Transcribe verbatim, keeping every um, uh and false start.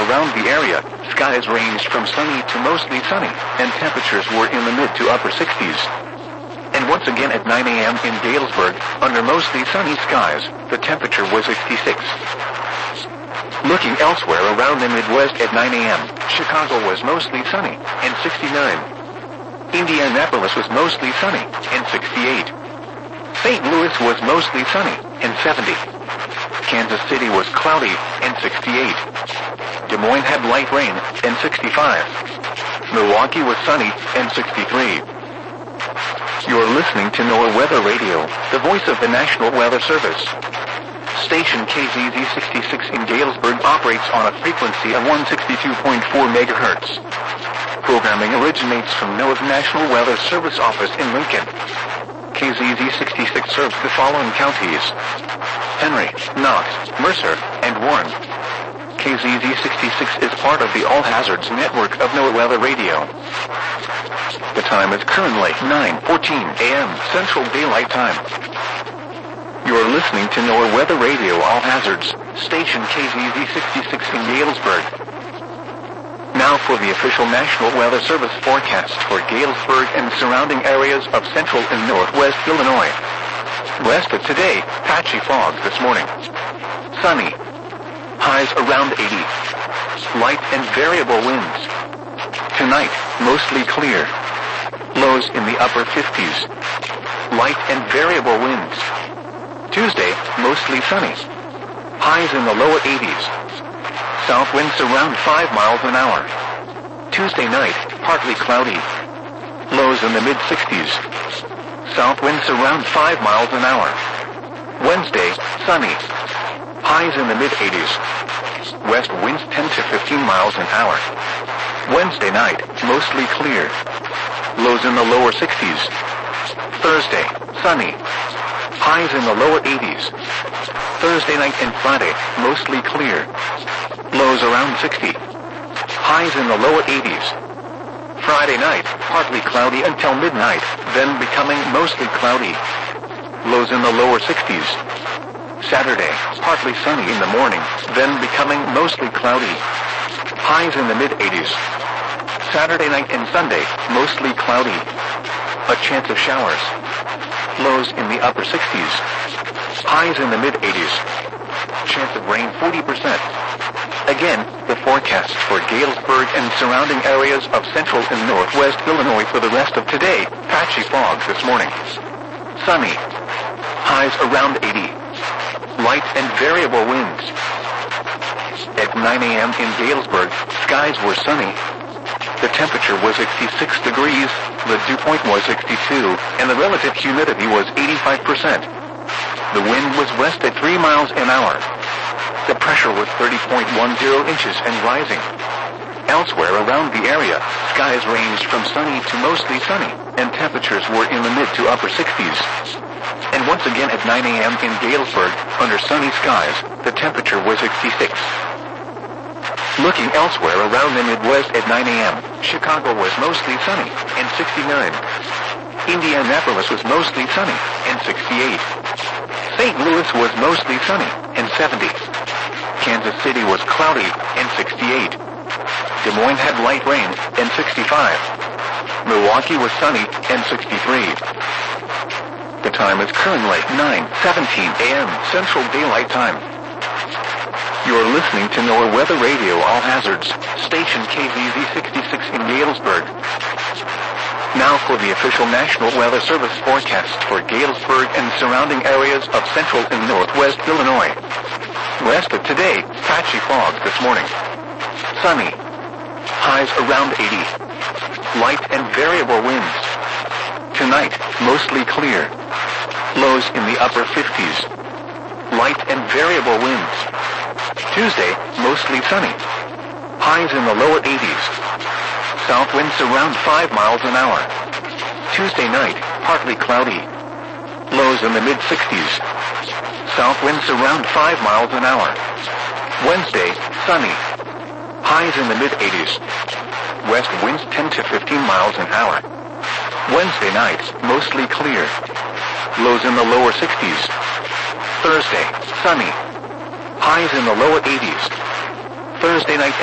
around the area, skies ranged from sunny to mostly sunny, and temperatures were in the mid to upper sixties. And once again at nine a.m. in Galesburg, under mostly sunny skies, the temperature was sixty-six. Looking elsewhere around the Midwest at nine a.m., Chicago was mostly sunny, and sixty-nine. Indianapolis was mostly sunny, and sixty-eight. Saint Louis was mostly sunny, and seventy. Kansas City was cloudy, and sixty-eight. Des Moines had light rain, and sixty-five. Milwaukee was sunny, and sixty-three. You're listening to NOAA Weather Radio, the voice of the National Weather Service. Station K Z Z sixty-six in Galesburg operates on a frequency of one sixty-two point four megahertz. Programming originates from NOAA's National Weather Service office in Lincoln. K Z Z sixty-six serves the following counties: Henry, Knox, Mercer, and Warren. K Z Z sixty-six is part of the All Hazards network of NOAA Weather Radio. The time is currently nine fourteen a.m. Central Daylight Time. You're listening to NOAA Weather Radio All Hazards, station K Z Z sixty-six in Galesburg. Now for the official National Weather Service forecast for Galesburg and surrounding areas of central and northwest Illinois. West of today, patchy fog this morning. Sunny. Highs around eighty. Light and variable winds. Tonight, mostly clear. Lows in the upper fifties. Light and variable winds. Tuesday, mostly sunny. Highs in the lower eighties. South winds around five miles an hour. Tuesday night, partly cloudy. Lows in the mid sixties. South winds around five miles an hour. Wednesday, sunny. Highs in the mid eighties. West winds ten to fifteen miles an hour. Wednesday night, mostly clear. Lows in the lower sixties. Thursday, sunny. Highs in the lower eighties. Thursday night and Friday, mostly clear. Lows around sixty. Highs in the lower eighties. Friday night, partly cloudy until midnight, then becoming mostly cloudy. Lows in the lower sixties. Saturday, partly sunny in the morning, then becoming mostly cloudy. Highs in the mid eighties. Saturday night and Sunday, mostly cloudy. A chance of showers. Lows in the upper sixties. Highs in the mid eighties. Chance of rain forty percent. Again, the forecast for Galesburg and surrounding areas of central and northwest Illinois for the rest of today, patchy fog this morning. Sunny. Highs around eighty. Light and variable winds. At nine a.m. in Galesburg, skies were sunny. The temperature was sixty-six degrees, the dew point was sixty-two, and the relative humidity was eighty-five percent. The wind was west at three miles an hour. The pressure was thirty point one zero inches and rising. Elsewhere around the area, skies ranged from sunny to mostly sunny, and temperatures were in the mid to upper sixties. And once again at nine a.m. in Galesburg, under sunny skies, the temperature was sixty-six. Looking elsewhere around the Midwest at nine a.m., Chicago was mostly sunny, and sixty-nine. Indianapolis was mostly sunny, and sixty-eight. Saint Louis was mostly sunny, and seventy. Kansas City was cloudy, and sixty-eight. Des Moines had light rain, and sixty-five. Milwaukee was sunny, and sixty-three. The time is currently nine seventeen a.m. Central Daylight Time. You're listening to NOAA Weather Radio All Hazards, station K Z Z sixty-six in Galesburg. Now for the official National Weather Service forecast for Galesburg and surrounding areas of central and northwest Illinois. West of today, patchy fog this morning. Sunny. Highs around eighty. Light and variable winds. Tonight, mostly clear. Lows in the upper fifties. Light and variable winds. Tuesday, mostly sunny. Highs in the lower eighties. South winds around five miles an hour. Tuesday night, partly cloudy. Lows in the mid sixties. South winds around five miles an hour. Wednesday, sunny. Highs in the mid eighties. West winds ten to fifteen miles an hour. Wednesday night, mostly clear. Lows in the lower sixties. Thursday, sunny. Highs in the lower eighties. Thursday night